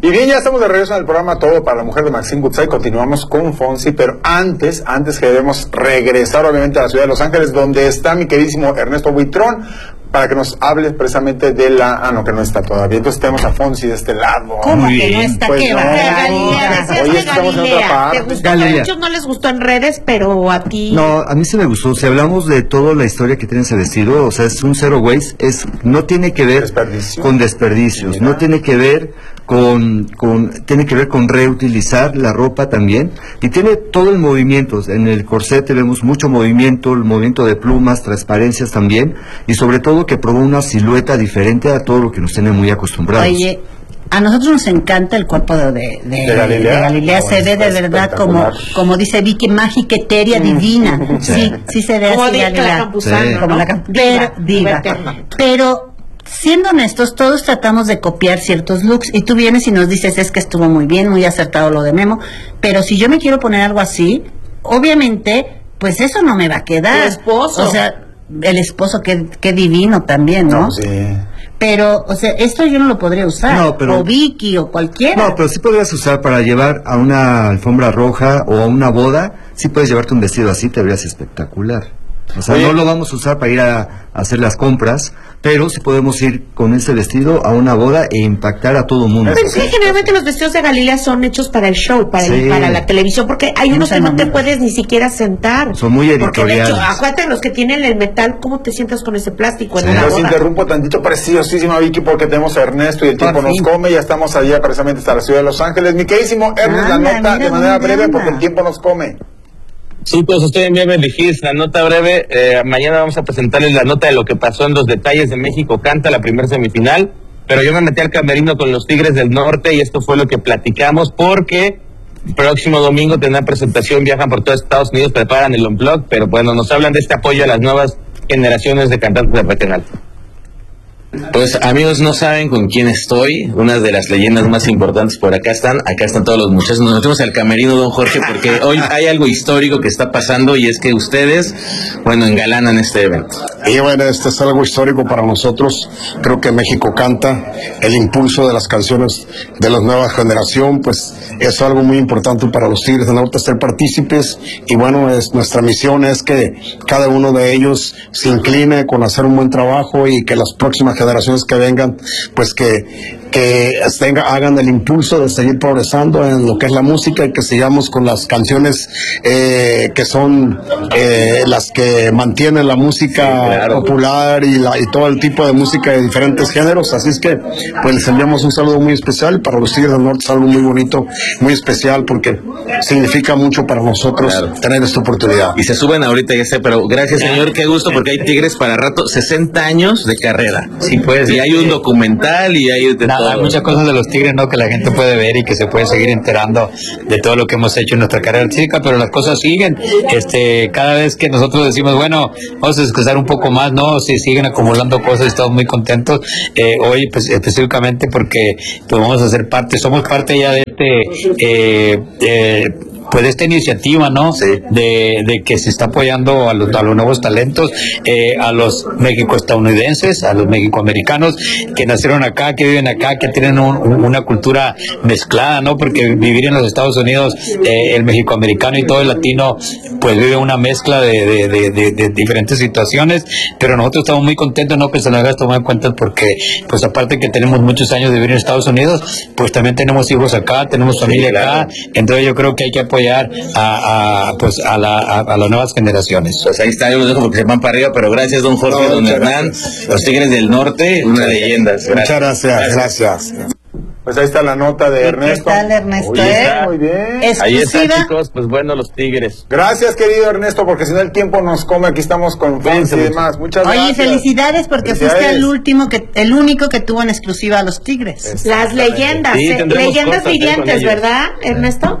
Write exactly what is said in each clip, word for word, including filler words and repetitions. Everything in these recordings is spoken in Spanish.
Y bien, ya estamos de regreso en el programa Todo para la Mujer de Maxine Goodside. Continuamos con Fonsi, pero antes, antes queremos regresar obviamente a la ciudad de Los Ángeles, donde está mi queridísimo Ernesto Buitrón, para que nos hable precisamente de la... Ah, no, que no está todavía. Entonces tenemos a Fonsi de este lado. ¿Cómo Muy que bien. no está? Pues ¿Qué no, va? Galilea, decías Oye, de estamos en otra Galilea. parte. Te gustó, Galilea. a muchos no les gustó en redes, pero a ti... No, a mí sí me gustó. Si hablamos de toda la historia que tiene ese vestido, o sea, es un zero waste, es, no tiene que ver Desperdicio. con desperdicios, Mira. no tiene que ver con, con, tiene que ver con reutilizar la ropa también, y tiene todo el movimiento. En el corset vemos mucho movimiento, el movimiento de plumas, transparencias también, y sobre todo que probó una silueta diferente a todo lo que nos tiene muy acostumbrados. Oye, a nosotros nos encanta el cuerpo de, de, de, ¿De Galilea? de Galilea. Oh, Se ve de verdad como, como dice Vicky, mágica, etérea, divina. Sí, sí se ve Como así dice la Galilea. Campuzano, Sí. ¿no? Como la Camp- pero, diva. Pero, siendo honestos, todos tratamos de copiar ciertos looks y tú vienes y nos dices, es que estuvo muy bien, muy acertado lo de Memo, pero si yo me quiero poner algo así, obviamente, pues eso no me va a quedar. Tu esposo. O sea, el esposo, qué, qué divino también, ¿no? No, sí. Pero, o sea, esto yo no lo podría usar. No, pero- o Vicky, o cualquiera. No, pero sí podrías usar para llevar a una alfombra roja o a una boda, sí puedes llevarte un vestido así, te verías espectacular. O sea, Oye. no lo vamos a usar para ir a, a hacer las compras, pero sí podemos ir con ese vestido a una boda e impactar a todo el mundo. Pero sí, generalmente los vestidos de Galilea son hechos para el show, para, el- Sí. para la televisión, porque hay unos que no te puedes ni siquiera sentar. Son muy Porque de hecho, editoriales. acuérdate, los que tienen el metal, ¿cómo te sientas con ese plástico en Sí. una Los boda? interrumpo tantito, preciosísima Vicky, porque tenemos a Ernesto y el tiempo Por nos fin. come. Ya estamos allá precisamente hasta la ciudad de Los Ángeles. Mi queridísimo Ernest, la Anda, nota mira de manera dónde breve, anda. porque el tiempo nos come. Sí, pues estoy en Beverly Hills, la nota breve. Eh, mañana vamos a presentarles la nota de lo que pasó en los detalles de México Canta, la primera semifinal. Pero yo me metí al camerino con los Tigres del Norte y esto fue lo que platicamos porque próximo domingo tendrán presentación, viajan por todo Estados Unidos, preparan el Unplugged, pero bueno, nos hablan de este apoyo a las nuevas generaciones de cantantes de regional. Pues amigos, no saben con quién estoy, una de las leyendas más importantes por acá están, acá están todos los muchachos, nos metemos al camerino, don Jorge, porque hoy hay algo histórico que está pasando y es que ustedes, bueno, engalanan este evento. Y bueno, este es algo histórico para nosotros. Creo que México Canta, el impulso de las canciones de la nueva generación, pues es algo muy importante para los Tigres del Norte ser partícipes. Y bueno, es, nuestra misión es que cada uno de ellos se incline con hacer un buen trabajo y que las próximas generaciones que vengan, pues que que tenga, hagan el impulso de seguir progresando en lo que es la música y que sigamos con las canciones eh, que son eh, las que mantienen la música Sí, claro. popular y, la, y todo el tipo de música de diferentes géneros. Así es que pues les enviamos un saludo muy especial. Para los Tigres del Norte es algo muy bonito, muy especial, porque significa mucho para nosotros Claro. tener esta oportunidad. Y se suben ahorita, ya sé, pero gracias señor, qué gusto, porque hay Tigres para rato, sesenta años de carrera. Sí, pues. Y hay un documental y hay de Nada, hay todo. muchas cosas de los Tigres, ¿no? Que la gente puede ver y que se puede seguir enterando de todo lo que hemos hecho en nuestra carrera artística, pero las cosas siguen. Este, cada vez que nosotros decimos, bueno, vamos a descansar un poco más, ¿no? Sí, siguen acumulando cosas y estamos muy contentos. Eh, hoy, pues, específicamente porque pues vamos a ser parte, somos parte ya de este, eh, eh, pues de esta iniciativa, ¿no? Sí. De, de que se está apoyando a los, a los nuevos talentos, eh, a los México-estadounidenses, a los mexicoamericanos que nacieron acá, que viven acá, que tienen un- un- una cultura mezclada, ¿no? Porque vivir en los Estados Unidos, eh, el mexicoamericano y todo el latino, pues vive una mezcla de, de, de, de- de diferentes situaciones, pero nosotros estamos muy contentos, ¿no? Que se nos haga tomar en cuenta porque, pues aparte que tenemos muchos años de vivir en Estados Unidos, pues también tenemos hijos acá, tenemos familia claro. acá, entonces yo creo que hay que apoyar a, a, pues a, la, a, a las nuevas generaciones. Pues ahí está, yo los dejo porque se van para arriba, pero gracias don Jorge, No, don muchas Hernán, los Tigres del Norte, una leyenda. Muchas gracias, gracias. Pues ahí está la nota de ¿Y qué Ernesto. tal, Ernesto, Oye, eh? está muy bien. Es- Ahí está, Exclusiva. chicos, pues bueno, los Tigres. Gracias, querido Ernesto, porque si no el tiempo nos come. Aquí estamos con fans y demás. Muchas Oye, gracias. felicidades porque Felicidades. fuiste el último que, el único que tuvo en exclusiva a los Tigres. Las leyendas, Sí, eh, tendremos leyendas cortas, eh, con vivientes, ellos. ¿verdad, Ernesto?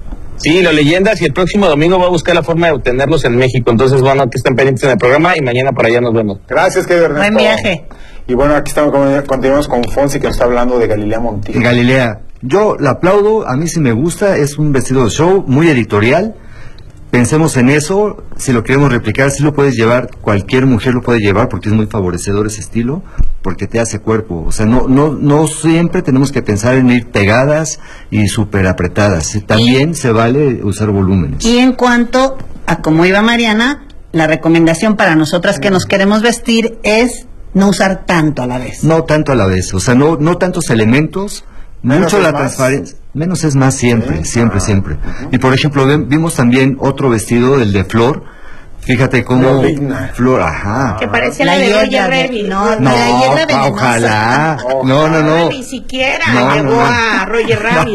Sí, las leyendas, y el próximo domingo voy a buscar la forma de obtenerlos en México. Entonces, bueno, que estén pendientes en el programa y mañana por allá nos vemos. Gracias, querido Ernesto. Buen viaje. Y bueno, aquí estamos, continuamos con Fonsi, que nos está hablando de Galilea Montijo. Galilea, yo la aplaudo, a mí sí me gusta, es un vestido de show muy editorial, pensemos en eso, si lo queremos replicar, si lo puedes llevar, cualquier mujer lo puede llevar porque es muy favorecedor ese estilo, porque te hace cuerpo. O sea, no no no siempre tenemos que pensar en ir pegadas y súper apretadas. También y, se vale usar volúmenes. Y en cuanto a cómo iba Mariana, la recomendación para nosotras que nos queremos vestir es no usar tanto a la vez. No tanto a la vez, o sea, no no tantos elementos, menos mucho la transparencia. Menos es más siempre, sí, siempre, ah, siempre. Uh-huh. Y por ejemplo, ven, vimos también otro vestido, el de Flor. Fíjate cómo Flor, ajá. Que parece la, la de Roger Rabbit. No, no, la ojalá. No, no, no. Ni siquiera no, llevó no, no. a Roger Rabbit.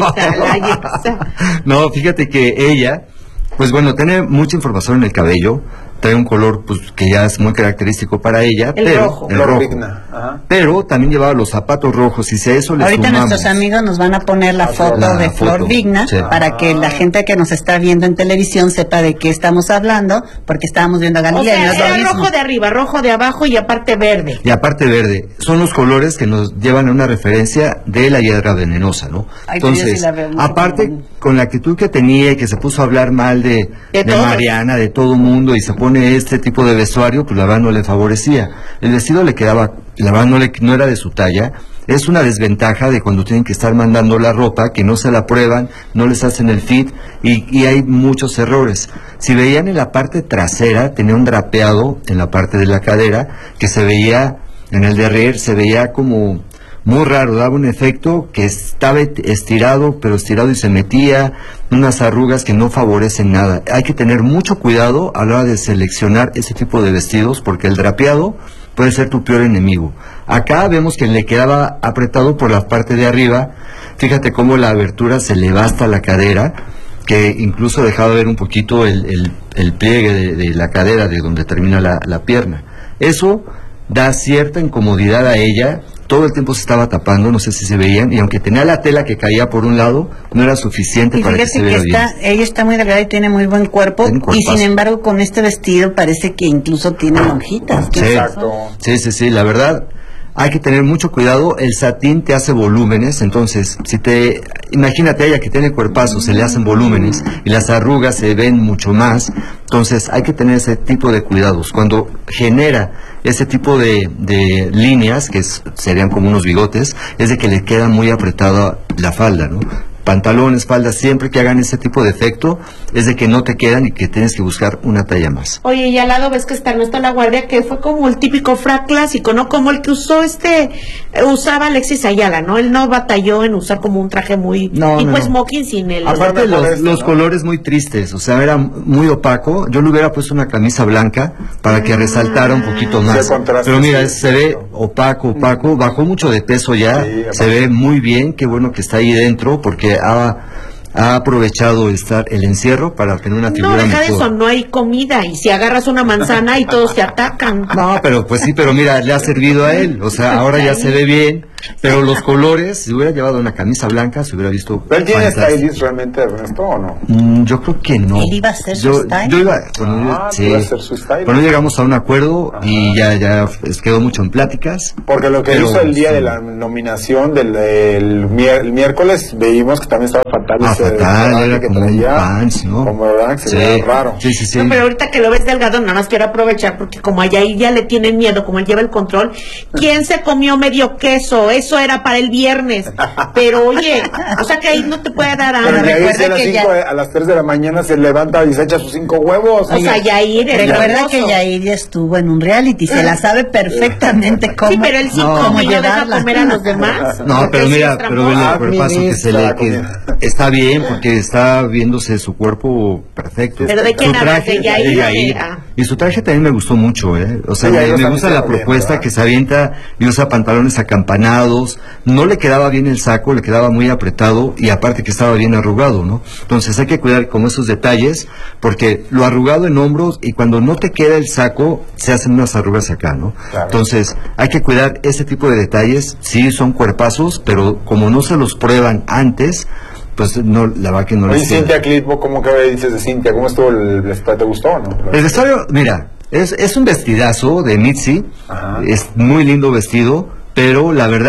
No. no, fíjate que ella, pues bueno, tiene mucha información en el cabello. Trae un color pues que ya es muy característico para ella, el pero rojo. el rojo. Ajá. Pero también llevaba los zapatos rojos y si a eso le ahorita sumamos, nuestros amigos nos van a poner la foto la de foto, Flor Vigna, sí. para que la gente que nos está viendo en televisión sepa de qué estamos hablando, porque estábamos viendo a Galilea. O sea, y no es era lo mismo. rojo de arriba, rojo de abajo y aparte verde. Y aparte verde. Son los colores que nos llevan a una referencia de la hiedra venenosa, ¿no? Ay, entonces, sí la veo aparte, como... con la actitud que tenía y que se puso a hablar mal de, de, de Mariana, de todo mundo, y se pone este tipo de vestuario, pues la verdad no le favorecía. El vestido le quedaba, la verdad no, le, no era de su talla. Es una desventaja de cuando tienen que estar mandando la ropa, que no se la prueban, no les hacen el fit, y, y hay muchos errores. Si veían en la parte trasera, tenía un drapeado en la parte de la cadera, que se veía, en el derrier, se veía como muy raro, daba un efecto que estaba estirado, pero estirado y se metía, unas arrugas que no favorecen nada. Hay que tener mucho cuidado a la hora de seleccionar ese tipo de vestidos, porque el drapeado puede ser tu peor enemigo. Acá vemos que le quedaba apretado por la parte de arriba. Fíjate cómo la abertura se le va hasta la cadera, que incluso dejaba ver un poquito el, el, el pliegue de, de la cadera, de donde termina la, la pierna. Eso da cierta incomodidad a ella. Todo el tiempo se estaba tapando, no sé si se veían, y aunque tenía la tela que caía por un lado, no era suficiente y para que se viera que está, bien. Ella está muy delgada y tiene muy buen cuerpo, y sin embargo con este vestido parece que incluso tiene lonjitas. Sí, exacto. Sí, sí, sí, la verdad, hay que tener mucho cuidado. El satín te hace volúmenes, entonces, si te, imagínate a ella que tiene cuerpazo, se le hacen volúmenes, y las arrugas se ven mucho más, entonces hay que tener ese tipo de cuidados. Cuando genera ese tipo de, de líneas, que es, serían como unos bigotes, es de que le queda muy apretada la falda, ¿no? Pantalones, faldas, siempre que hagan ese tipo de efecto, es de que no te quedan y que tienes que buscar una talla más. Oye, y al lado ves que está Ernesto La Guardia, que fue como el típico frac clásico, ¿no? Como el que usó este, usaba Alexis Ayala, ¿no? Él no batalló en usar como un traje muy, no, tipo no, smoking sin el... Aparte los, esto, los ¿no? colores muy tristes, o sea, era muy opaco. Yo le hubiera puesto una camisa blanca para que resaltara un poquito más. Pero mira, sí, se ve opaco, opaco, bajó mucho de peso ya, sí, se ve muy bien, qué bueno que está ahí dentro, porque ha, ha aprovechado estar el encierro para tener una figura no, deja mejor. de eso, no hay comida, y si agarras una manzana y todos te atacan. No, pero pues sí, pero mira, le ha servido a él, o sea, ahora ya se ve bien, pero los colores, si hubiera llevado una camisa blanca, se hubiera visto. ¿Pero él tiene stylist realmente, Ernesto, o no? Mm, yo creo que no. Él iba a ser yo, su stylist. Yo iba, bueno, ah, sí. iba a ser su stylist. Bueno, llegamos a un acuerdo. Ajá. Y ya, ya quedó mucho en pláticas. Porque lo que pero, hizo el día sí. de la nominación del el, mier, el miércoles, veíamos que también estaba fatal. Ah, ese fatal, era que como traía, un pants, ¿no? Como verdad que se sí. veía raro. Sí, sí, sí. No, pero ahorita que lo ves delgado, nada más quiero aprovechar, porque como allá ahí ya le tienen miedo, como él lleva el control, ¿quién se comió medio queso? Eso era para el viernes. Pero oye, o sea que ahí no te puede dar hambre. Pero Yair, a, las cinco, ya... a las tres de la mañana se levanta y se echa sus cinco huevos. O sea, Yair, recuerda que Yair ya estuvo en un reality, se la sabe perfectamente cómo. Sí, pero él sí no, come y no deja comer a los demás. No, pero mira, pero vele el cuerpazo que se le que está bien, porque está viéndose su cuerpo perfecto. Pero de quién hablas, de Yair, de Yair. Ah. Y su traje también me gustó mucho, eh. O sea, sí, me, me gusta la propuesta bien, que se avienta y usa pantalones acampanados. No le quedaba bien el saco, le quedaba muy apretado, y aparte que estaba bien arrugado, ¿no? Entonces hay que cuidar con esos detalles, porque lo arrugado en hombros, y cuando no te queda el saco, se hacen unas arrugas acá, ¿no? Claro. Entonces hay que cuidar ese tipo de detalles. Sí, son cuerpazos, pero como no se los prueban antes, pues no, la verdad que no les queda. Oye, Cintia Clitbo, ¿cómo que dices de Cintia? ¿Cómo estuvo el vestuario? ¿Te gustó o no? El vestuario, mira, es, es un vestidazo de Mitzi, es muy lindo vestido, pero la verdad,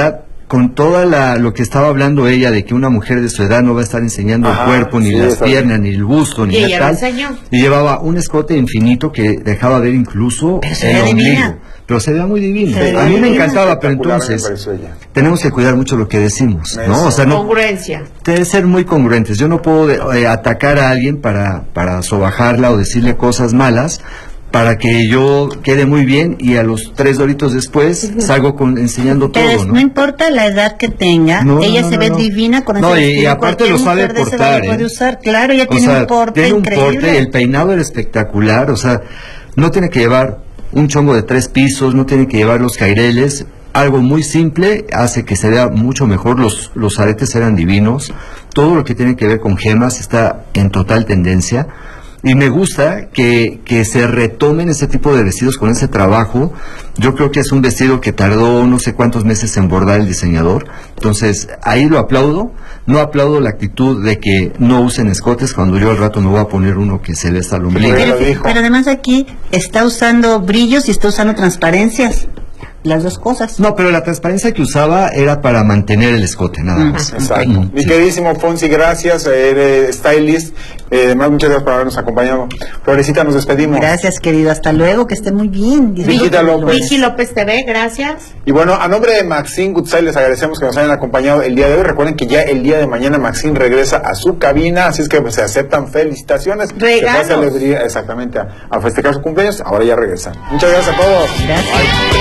con toda la lo que estaba hablando ella de que una mujer de su edad no va a estar enseñando Ajá, el cuerpo, ni sí, las está piernas, ni el busto, ni Y la ella lo tal. enseñó. Y llevaba un escote infinito que dejaba ver incluso Pero se el veía ombligo. divina. Pero se veía muy divino. Se veía A mí me divina. encantaba, pero Espectacular, me entonces pareció ella. tenemos que cuidar mucho lo que decimos, Eso. ¿no? O sea, no Congruencia. debe ser muy congruentes. Yo no puedo eh, atacar a alguien para, para sobajarla o decirle cosas malas para que yo quede muy bien y a los tres doritos después salgo con, enseñando Pero todo, es- ¿no? no importa la edad que tenga, No, ella no, se no, ve no. divina con No, ese y- y vestido, aparte cualquier lo sabe mujer de esa edad portar, lo puede ¿eh? usar, claro, ella O tiene sea, un porte tiene un increíble. porte, el peinado era espectacular, o sea, no tiene que llevar un chongo de tres pisos, no tiene que llevar los caireles, algo muy simple hace que se vea mucho mejor, los, los aretes eran divinos, todo lo que tiene que ver con gemas está en total tendencia. Y me gusta que, que se retomen ese tipo de vestidos con ese trabajo. Yo creo que es un vestido que tardó no sé cuántos meses en bordar el diseñador. Entonces, ahí lo aplaudo. No aplaudo la actitud de que no usen escotes cuando yo al rato me voy a poner uno que se ve hasta el ombligo. Pero- Pero, lo dijo. pero además aquí está usando brillos y está usando transparencias, las dos cosas. No, pero la transparencia que usaba era para mantener el escote, nada más. Exacto. Mm, Mi sí. queridísimo Fonsi, gracias, eh, de stylist. Eh, además, muchas gracias por habernos acompañado. Florecita, nos despedimos. Gracias, querido, hasta luego, que esté muy bien. Viquita López. Vicky López T V, gracias. Y bueno, a nombre de Maxine Goodside les agradecemos que nos hayan acompañado el día de hoy. Recuerden que ya el día de mañana Maxine regresa a su cabina, así es que pues, se aceptan felicitaciones. Regalos. Se pasa alegría exactamente a, a festejar su cumpleaños. Ahora ya regresan. Muchas gracias a todos. Gracias. Bye.